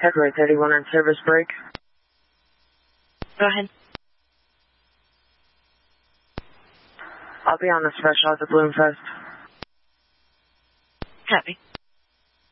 Headway 31 on service break. Go ahead. I'll be on this fresh out of Bloomfest. Copy.